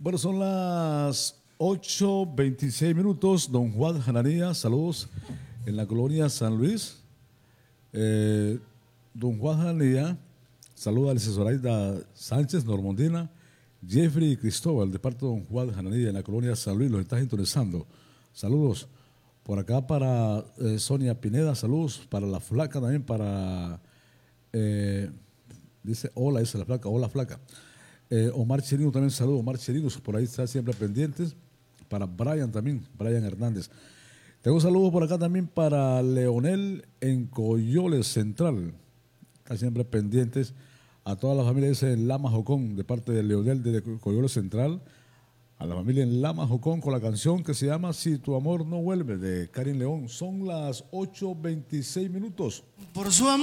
Bueno, son las 8:26. Don Juan Janaría, saludos en la colonia San Luis. Don Juan Janaría, saluda a la Zoraida Sánchez, Normandina, Jeffrey y Cristóbal, de parte de Don Juan Janaría en la colonia San Luis, los está sintonizando. Saludos. Por acá para Sonia Pineda, saludos. Para la flaca también, para... dice, hola, dice la flaca, hola flaca. Omar Cherino también, saludos. Omar Cherino, por ahí está siempre pendientes. Para Brian también, Brian Hernández. Tengo saludos por acá también para Leonel en Coyoles Central. Está siempre pendientes. A toda la familia dice Lama Jocón, de parte de Leonel de Coyoles Central. A la familia en Lama Jocón con la canción que se llama Si tu amor no vuelve, de Karin León. Son las 8:26. Por su amor.